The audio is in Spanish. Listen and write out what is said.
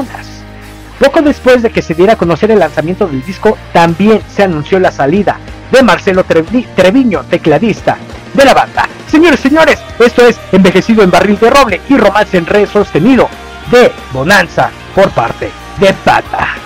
semanas. Poco después de que se diera a conocer el lanzamiento del disco, también se anunció la salida de Marcelo Treviño, tecladista de la banda. Señores, esto es Envejecido en Barril de Roble y Romance en Re sostenido de Bonanza por parte de Pata.